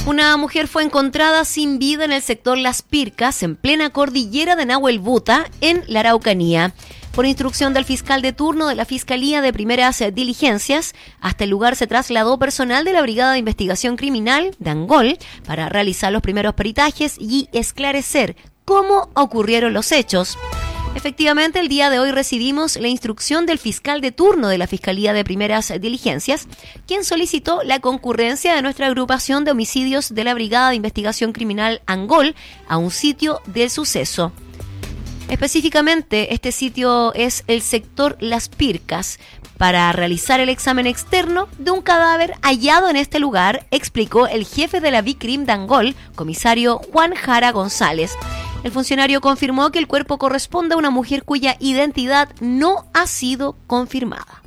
Una mujer fue encontrada sin vida en el sector Las Pircas, en plena cordillera de Nahuelbuta, en la Araucanía. Por instrucción del fiscal de turno de la Fiscalía de Primeras Diligencias, hasta el lugar se trasladó personal de la Brigada de Investigación Criminal de Angol para realizar los primeros peritajes y esclarecer cómo ocurrieron los hechos. Efectivamente, el día de hoy recibimos la instrucción del fiscal de turno de la Fiscalía de Primeras Diligencias, quien solicitó la concurrencia de nuestra agrupación de homicidios de la Brigada de Investigación Criminal Angol a un sitio del suceso. Específicamente, este sitio es el sector Las Pircas, para realizar el examen externo de un cadáver hallado en este lugar, explicó el jefe de la Vicrim de Angol, comisario Juan Jara González. El funcionario confirmó que el cuerpo corresponde a una mujer cuya identidad no ha sido confirmada.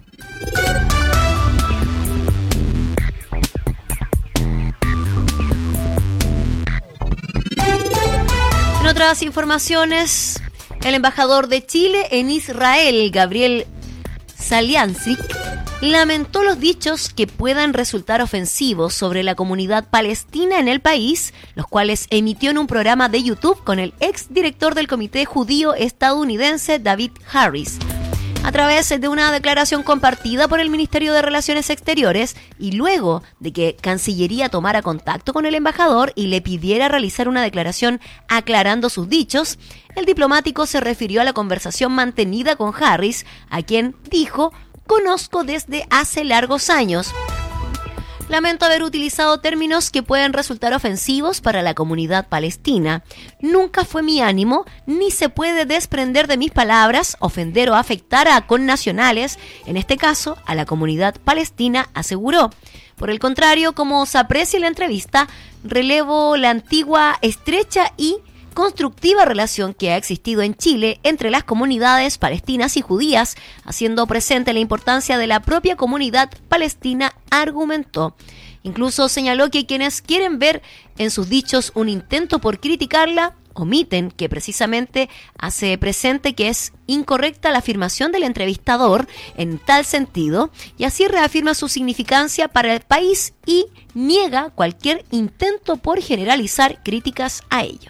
En otras informaciones, el embajador de Chile en Israel, Gabriel Saliancic, lamentó los dichos que puedan resultar ofensivos sobre la comunidad palestina en el país, los cuales emitió en un programa de YouTube con el exdirector del Comité Judío estadounidense David Harris. A través de una declaración compartida por el Ministerio de Relaciones Exteriores y luego de que Cancillería tomara contacto con el embajador y le pidiera realizar una declaración aclarando sus dichos, el diplomático se refirió a la conversación mantenida con Harris, a quien dijo: "Conozco desde hace largos años. Lamento haber utilizado términos que pueden resultar ofensivos para la comunidad palestina. Nunca fue mi ánimo, ni se puede desprender de mis palabras, ofender o afectar a connacionales, en este caso a la comunidad palestina", aseguró. Por el contrario, como se aprecia en la entrevista, relevo la antigua, estrecha y constructiva relación que ha existido en Chile entre las comunidades palestinas y judías, haciendo presente la importancia de la propia comunidad palestina, argumentó. Incluso señaló que quienes quieren ver en sus dichos un intento por criticarla, omiten que precisamente hace presente que es incorrecta la afirmación del entrevistador en tal sentido, y así reafirma su significancia para el país y niega cualquier intento por generalizar críticas a ello.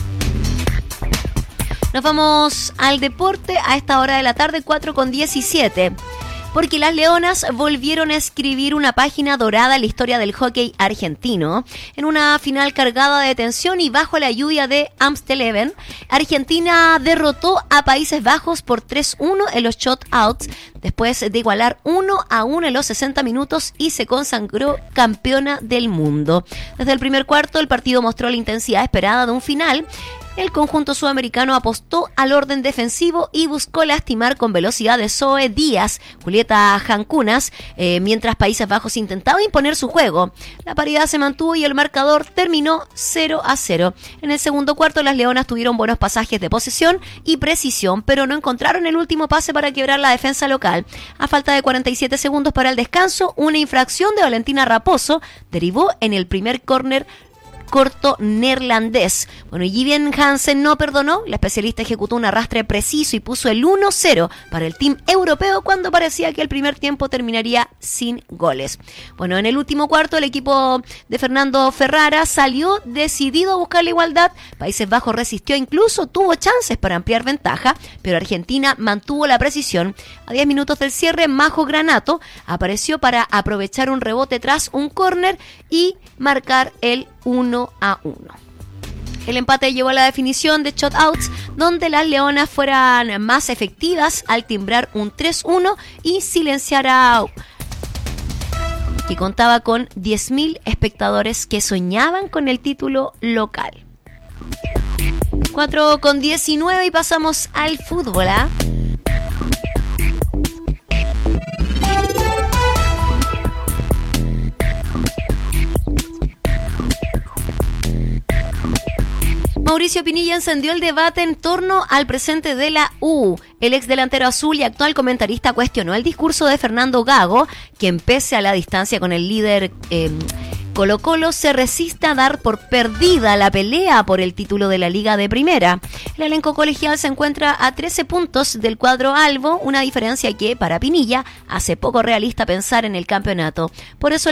Nos vamos al deporte a esta hora de la tarde, 4:17, porque las Leonas volvieron a escribir una página dorada en la historia del hockey argentino. En una final cargada de tensión y bajo la lluvia de Amstelveen, Argentina derrotó a Países Bajos por 3-1 en los shutouts, después de igualar 1-1 en los 60 minutos y se consagró campeona del mundo. Desde el primer cuarto, el partido mostró la intensidad esperada de un final. El conjunto sudamericano apostó al orden defensivo y buscó lastimar con velocidad de Zoe Díaz, Julieta Jancunas, mientras Países Bajos intentaba imponer su juego. La paridad se mantuvo y el marcador terminó 0-0. En el segundo cuarto, las Leonas tuvieron buenos pasajes de posesión y precisión, pero no encontraron el último pase para quebrar la defensa local. A falta de 47 segundos para el descanso, una infracción de Valentina Raposo derivó en el primer córner corto neerlandés. Bueno, y Vivian Hansen no perdonó. La especialista ejecutó un arrastre preciso y puso el 1-0 para el team europeo cuando parecía que el primer tiempo terminaría sin goles. Bueno, en el último cuarto el equipo de Fernando Ferrara salió decidido a buscar la igualdad. Países Bajos resistió, incluso tuvo chances para ampliar ventaja, pero Argentina mantuvo la precisión. A 10 minutos del cierre, Majo Granato apareció para aprovechar un rebote tras un córner y marcar el 1-1. El empate llevó a la definición de shutouts, donde las Leonas fueran más efectivas al timbrar un 3-1 y silenciar a que contaba con 10.000 espectadores que soñaban con el título local. 4:19 y pasamos al fútbol, ¿ah? Mauricio Pinilla encendió el debate en torno al presente de la U. El ex delantero azul y actual comentarista cuestionó el discurso de Fernando Gago, quien pese a la distancia con el líder Colo-Colo se resiste a dar por perdida la pelea por el título de la Liga de Primera. El elenco colegial se encuentra a 13 puntos del cuadro albo, una diferencia que para Pinilla hace poco realista pensar en el campeonato. Por eso